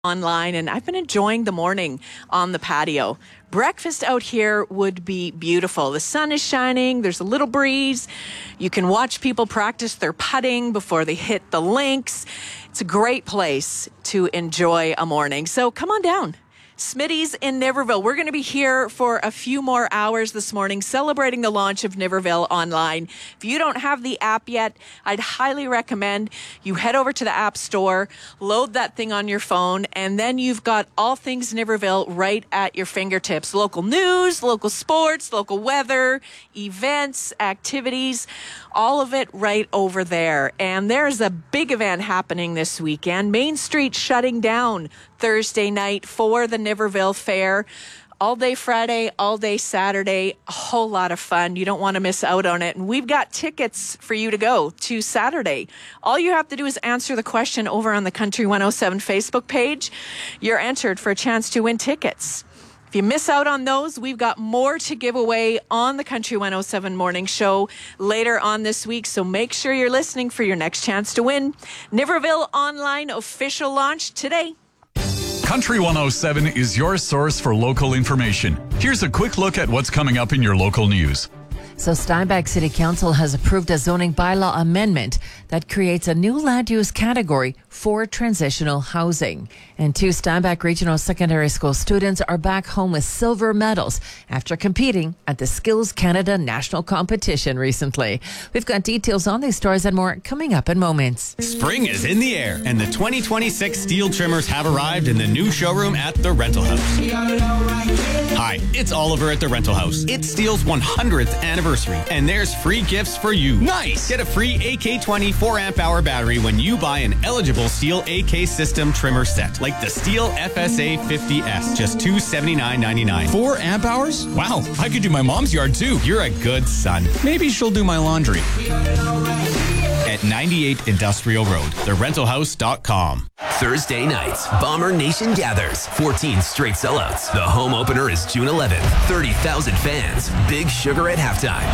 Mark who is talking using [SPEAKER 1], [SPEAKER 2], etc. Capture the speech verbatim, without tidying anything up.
[SPEAKER 1] online, and I've been enjoying the morning on the patio. Breakfast out here would be beautiful. The sun is shining. There's a little breeze. You can watch people practice their putting before they hit the links. It's a great place to enjoy a morning. So come on down. Smitty's in Niverville. We're going to be here for a few more hours this morning celebrating the launch of Niverville Online. If you don't have the app yet, I'd highly recommend you head over to the App Store, load that thing on your phone, and then you've got all things Niverville right at your fingertips. Local news, local sports, local weather, events, activities, all of it right over there. And there's a big event happening this weekend. Main Street shutting down Thursday night for the Niverville Fair. All day Friday, all day Saturday, a whole lot of fun. You don't want to miss out on it. And we've got tickets for you to go to Saturday. All you have to do is answer the question over on the Country one oh seven Facebook page. You're entered for a chance to win tickets. If you miss out on those, we've got more to give away on the Country one oh seven Morning Show later on this week. So make sure you're listening for your next chance to win. Niverville Online official launch today.
[SPEAKER 2] Country one oh seven is your source for local information. Here's a quick look at what's coming up in your local news.
[SPEAKER 3] So Steinbach City Council has approved a zoning bylaw amendment that creates a new land use category for transitional housing. And two Steinbach Regional Secondary School students are back home with silver medals after competing at the Skills Canada National Competition recently. We've got details on these stories and more coming up in moments.
[SPEAKER 4] Spring is in the air, and the twenty twenty-six steel trimmers have arrived in the new showroom at the Rental House. Hi, it's Oliver at the Rental House. It's Steel's one hundredth anniversary, and there's free gifts for you. Nice! Get a free A K twenty four amp hour battery when you buy an eligible Steel A K system trimmer set, like the Steel F S A fifty S, just two hundred seventy-nine dollars and ninety-nine cents.
[SPEAKER 5] Four amp hours? Wow, I could do my mom's yard too.
[SPEAKER 4] You're a good son.
[SPEAKER 5] Maybe she'll do my laundry.
[SPEAKER 4] At ninety-eight Industrial Road, the rental house dot com.
[SPEAKER 6] Thursday nights, Bomber Nation gathers. fourteen straight sellouts. The home opener is June eleventh. thirty thousand fans. Big Sugar at halftime.